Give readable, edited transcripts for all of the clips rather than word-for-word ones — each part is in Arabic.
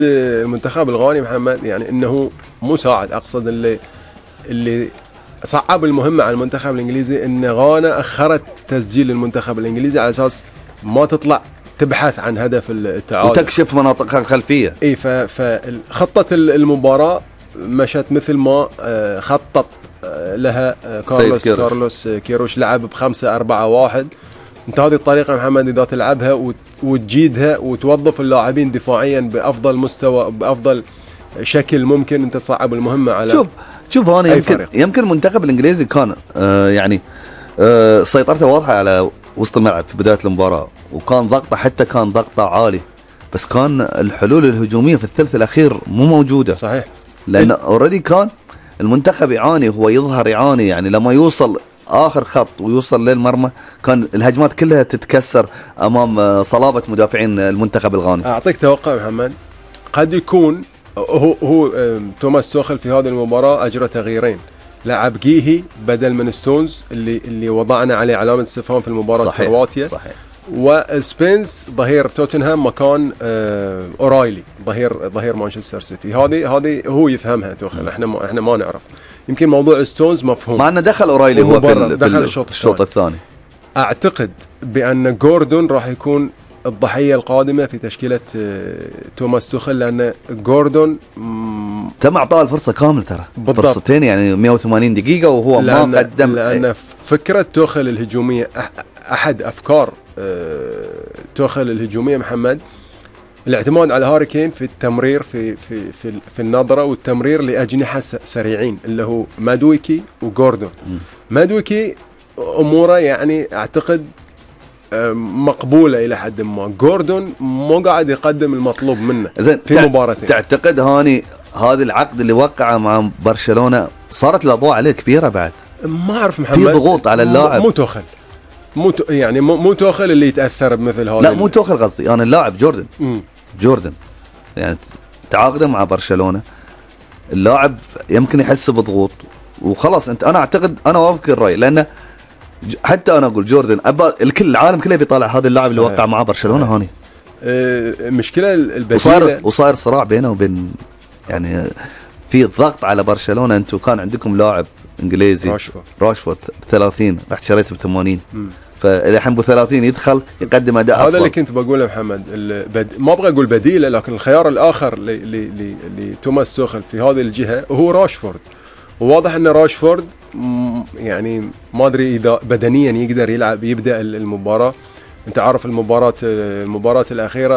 المنتخب الغاني محمد يعني انه مساعد، اقصد اللي صعب المهمه على المنتخب الانجليزي ان غانا اخرت تسجيل المنتخب الانجليزي على اساس ما تطلع تبحث عن هدف التعادل وتكشف مناطقها الخلفيه. اي فخطه المباراه مشت مثل ما خطط لها كارلوس كيروش. لعب ب5-4-1. انت هذه الطريقه محمد اذا تلعبها وتجيدها وتوظف اللاعبين دفاعيا بافضل مستوى بافضل شكل ممكن انت تصعب المهمه على شوف انا يمكن المنتخب الانجليزي كان يعني سيطرته واضحه على وسط الملعب في بدايه المباراه، وكان ضغطه حتى كان ضغطه عالي، بس كان الحلول الهجوميه في الثلث الاخير مو موجوده. صحيح، لان اوريدي كان المنتخب يعاني، هو يظهر يعاني، يعني لما يوصل اخر خط ويوصل للمرمى كان الهجمات كلها تتكسر امام صلابه مدافعين المنتخب الغاني. اعطيك توقع محمد، قد يكون هو توماس توخل في هذه المباراه اجرى تغييرين، لعب جيهي بدل من ستونز اللي وضعنا عليه علامه استفهام في المباراه كرواتيا. صحيح. وسبينس ظهير توتنهام مكان اورايلي ظهير مانشستر سيتي. هذه هو يفهمها توخل، احنا ما نعرف. يمكن موضوع ستونز مفهوم، مع انه دخل اورايلي هو دخل الشوط الثاني. اعتقد بان جوردون راح يكون الضحيه القادمه في تشكيله توماس توخل، لان جوردون تم اعطاه الفرصه كامله، ترى بالضبط. فرصتين يعني 180 دقيقه وهو ما قدم. لان فكره توخل الهجوميه، احد افكار توخل الهجوميه محمد، الاعتماد على هاري كين في التمرير في النظره والتمرير لاجنحه سريعين اللي هو مادويكي وجوردون. مادويكي اموره يعني اعتقد مقبوله الى حد ما، جوردون مو قاعد يقدم المطلوب منه في مباراتين. تعتقد هاني هذا العقد اللي وقعه مع برشلونه صارت الاضواء عليه كبيره بعد؟ ما اعرف محمد، في ضغوط على اللاعب. مو توخل، مو توخل اللي يتاثر بمثل هذا. لا مو توخل قصدي، انا اللاعب جوردن يعني تعاقده مع برشلونه، اللاعب يمكن يحس بضغوط وخلاص. انا اعتقد انا وافق الراي، لانه حتى انا اقول جوردن الكل العالم كله بيطالع هذا اللاعب اللي وقع مع برشلونه هوني. المشكله البديله وصاير صراع بينه وبين، يعني في ضغط على برشلونه. انتم كان عندكم لاعب انجليزي راشفورد ب30، رحت شريته ب80، فالحين ب30 يدخل يقدم اداء هذا اللي كنت بقوله محمد. ما ابغى اقول بديله، لكن الخيار الاخر لتوماس توخل في هذه الجهه هو راشفورد. وواضح ان راشفورد يعني ما ادري اذا بدنيا يقدر يبدا المباراه. انت عارف المباراه الاخيره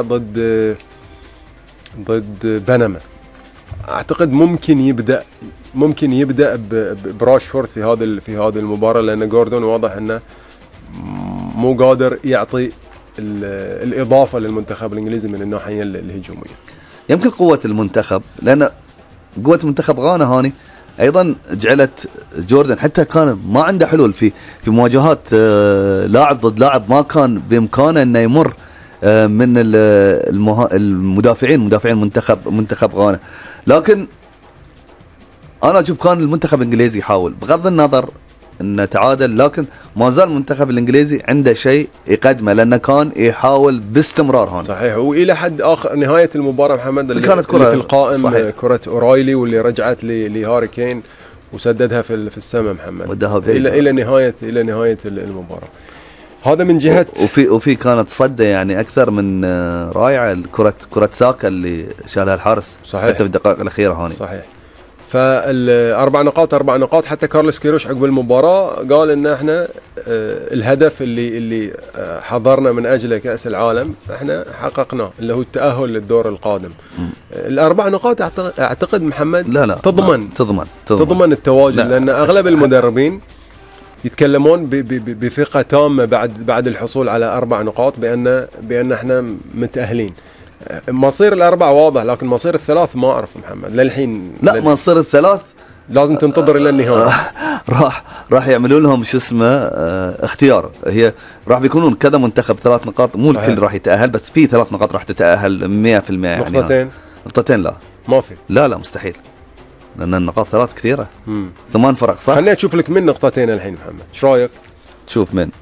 ضد بنما، اعتقد ممكن يبدا براشفورد في هذه المباراه، لان جوردون واضح انه مو قادر يعطي الاضافه للمنتخب الانجليزي من الناحيه الهجوميه. يمكن قوه المنتخب، لان قوه منتخب غانا هاني ايضا جعلت جوردن حتى كان ما عنده حلول في مواجهات لاعب ضد لاعب، ما كان بامكانه انه يمر من المدافعين منتخب غانا. لكن انا اشوف كان المنتخب الانجليزي يحاول بغض النظر انه تعادل، لكن ما زال المنتخب الانجليزي عنده شيء يقدمه، لانه كان يحاول باستمرار هون. صحيح، والى حد اخر نهايه المباراه محمد اللي كانت كره في القائم، صحيح. كره اورايلي واللي رجعت لهاري كين وسددها في السماء محمد الى نهايه المباراه. هذا من جهه. وفي كانت صده يعني اكثر من رائعه، كره ساكا اللي شالها الحارس، صحيح. حتى في الدقائق الاخيره هوني، صحيح. فالاربع نقاط حتى كارلوس كيروش عقب المباراه قال ان احنا الهدف اللي حضرنا من اجله كاس العالم احنا حققناه، اللي هو التاهل للدور القادم. الاربع نقاط اعتقد محمد لا تضمن التواجد، لان اغلب المدربين يتكلمون بثقه تامه بعد الحصول على 4 نقاط بان احنا متاهلين. مصير الاربع واضح، لكن مصير الثلاث ما اعرف محمد للحين. لا مصير الثلاث لازم تنتظر الى النهايه. راح يعملوا لهم شو اسمه اختيار، هي راح بيكونون كذا منتخب 3 نقاط، مو الكل راح يتاهل، بس في 3 نقاط راح تتاهل 100%. يعني نقطتين لا ما في، لا مستحيل، لان النقاط 3 كثيره. 8 فرق صح. خليني اشوف لك من نقطتين الحين محمد، ايش رايك؟ تشوف من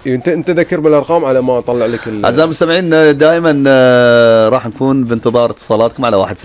انت ذكر بالارقام على ما اطلع لك اعزائي المستمعين دائما راح نكون بانتظار اتصالاتكم على 1